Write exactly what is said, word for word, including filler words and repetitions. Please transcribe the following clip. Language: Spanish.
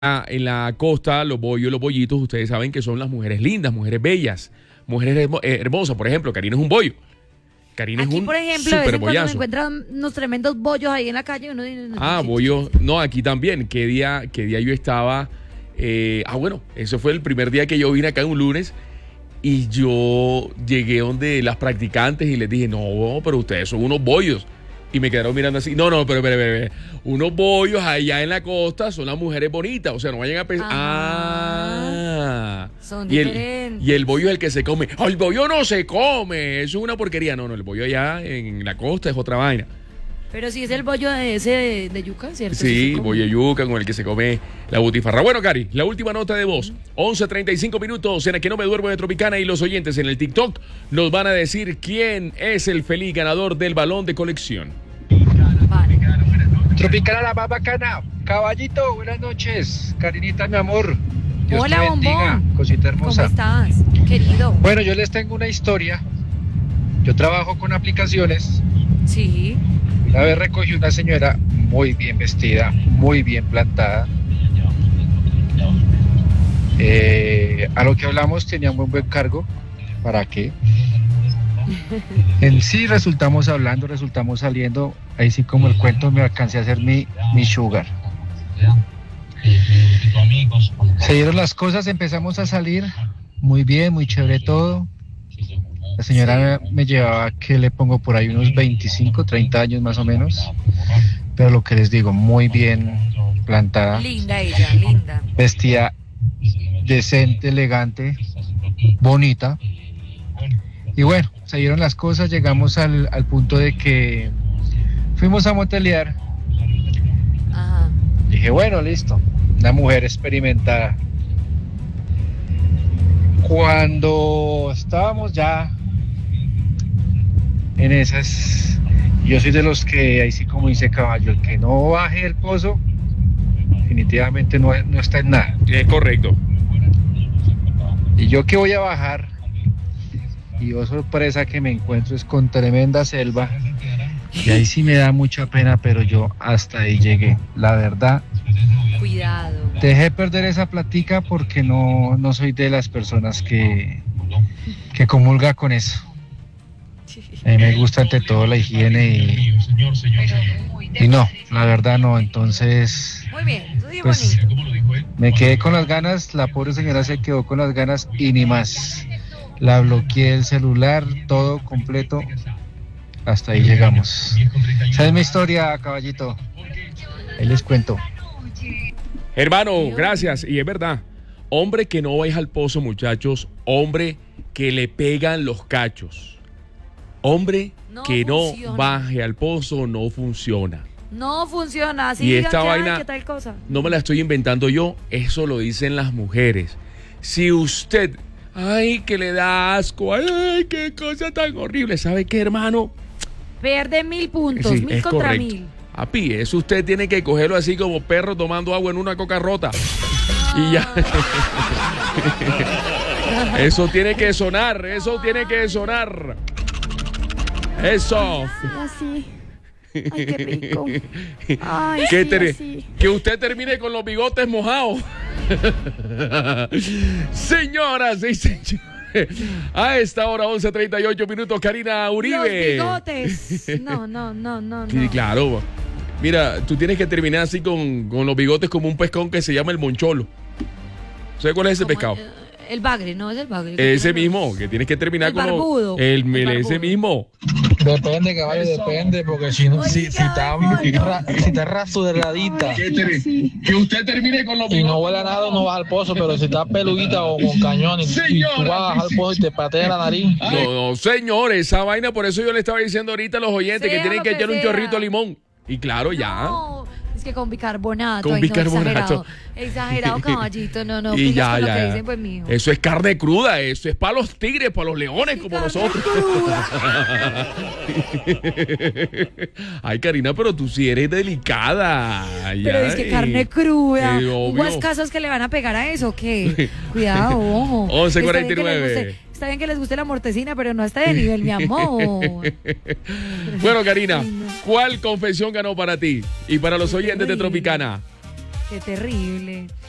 en la costa, los bollos, los bollitos, ustedes saben que son las mujeres lindas, mujeres bellas, mujeres hermo- eh, hermosas. Por ejemplo, Karina es un bollo. Karina Aquí, es un por ejemplo, de vez super en cuando me bollazo. encuentran unos tremendos bollos ahí en la calle. Uno dice, Ah, bollo. No, aquí también. ¿Qué día, qué día yo estaba? Eh, ah, bueno, ese fue el primer día que yo vine acá un lunes. Y yo llegué donde las practicantes y les dije, no, pero ustedes son unos bollos. Y me quedaron mirando así. No, no, pero, pero, pero, pero. Unos bollos allá en la costa son las mujeres bonitas. O sea, no vayan a pensar. Ah. Ah, son y el, diferentes. y el bollo es el que se come. ¡Oh, el bollo no se come! Eso es una porquería. No, no, el bollo allá en la costa es otra vaina. Pero sí es el bollo de ese de, de yuca, ¿cierto? Sí, se come. bollo de yuca con el que se come la butifarra. Bueno, Cari, la última nota de voz. once treinta y cinco minutos en la que no me duermo de Tropicana, y los oyentes en el TikTok nos van a decir quién es el feliz ganador del balón de colección. Vale. Tropicana, la más bacana. Caballito, buenas noches. Karinita, mi amor. Dios Hola, te bendiga, bombón. cosita ¿Cómo hermosa. estás, querido? Bueno, yo les tengo una historia. Yo trabajo con aplicaciones. Sí. Una vez recogí una señora muy bien vestida, muy bien plantada. Eh, a lo que hablamos tenía un buen, buen cargo. ¿Para qué? En sí resultamos hablando, resultamos saliendo. Ahí sí, como el cuento, me alcancé a hacer mi, mi sugar. Se dieron las cosas, empezamos a salir. Muy bien, muy chévere todo. La señora me, me llevaba, que le pongo por ahí unos veinticinco, treinta años más o menos. Pero lo que les digo, muy bien plantada. Linda ella, linda. Vestida decente, elegante, bonita. Y bueno, se dieron las cosas, llegamos al, al punto de que fuimos a motelear. Ajá. Dije, bueno, listo, una mujer experimentada. Cuando estábamos ya en esas, yo soy de los que, ahí sí como dice Caballo, el que no baje el pozo, definitivamente no, no está en nada. Es correcto. Y yo que voy a bajar, y yo sorpresa que me encuentro es con tremenda selva, y ahí sí me da mucha pena, pero yo hasta ahí llegué. La verdad, Cuidado. dejé perder esa platica porque no, no soy de las personas que, que comulga con eso. A mí me gusta ante todo la higiene y, y no, la verdad no. Entonces, Muy bien, eso sí, pues bonito. me quedé con las ganas, la pobre señora se quedó con las ganas y ni más. La bloqueé el celular, todo completo. Hasta ahí llegamos. Esa es mi historia, caballito. Ahí les cuento. Hermano, gracias. Y es verdad. Hombre que no vaya al pozo, muchachos. Hombre que le pegan los cachos. Hombre No que no funciona. baje al pozo no funciona. No funciona así. Y digan esta que, ay, vaina- ¿qué tal cosa? No me la estoy inventando yo, eso lo dicen las mujeres. Si usted, ay, que le da asco, ay, qué cosa tan horrible, ¿sabe qué, hermano? Pierde mil puntos, Sí, mil es contra correcto. mil. Api, eso usted tiene que cogerlo así como perro tomando agua en una coca rota. Y ya. Eso tiene que sonar, eso tiene que sonar. Eso. Así. Ay, qué rico. Ay, Que, sí, ter- así. que usted termine con los bigotes mojados. Señoras y señores, a esta hora, once treinta y ocho minutos, Karina Uribe. Los bigotes. No, no, no, no, Sí, no. claro. Mira, tú tienes que terminar así con, con los bigotes como un pescón que se llama el moncholo. ¿Sabes cuál es ese Como pescado? El, el bagre, no es el bagre. que Ese tiene los- mismo, que tienes que terminar El con los- barbudo, el, el ese barbudo. mismo. Depende, caballo, depende, porque si no, si, si está, ra- si está rasuradita Sí. Que usted termine con los y no huele a nada, no vas al pozo, pero si está peludita o con cañón y, y tú vas al pozo y te patea la nariz, No, no, señor, esa vaina, por eso yo le estaba diciendo ahorita a los oyentes que Sea tienen lo que que echar un sea. chorrito de limón. Y claro, ya. No, es que con bicarbonato. Con ay, no, bicarbonato. exagerado, exagerado, caballito. No, no. Y pilas ya, con lo ya. que ya. dicen, pues, mijo. Eso es carne cruda, eso es para los tigres, para los leones como Carne nosotros. cruda. Ay, Karina, pero tú sí eres delicada. Pero ya, es que eh. carne cruda. Eh, ¿Hubo obvio. casos que le van a pegar a eso? ¿Qué? Cuidado, ojo. once Está bien que les cuarenta y nueve. guste- Está bien que les guste la mortecina, pero no está de nivel, mi amor. Bueno, Karina, Ay, no. ¿cuál confesión ganó para ti y para los oyentes de terrible. Tropicana? Qué terrible.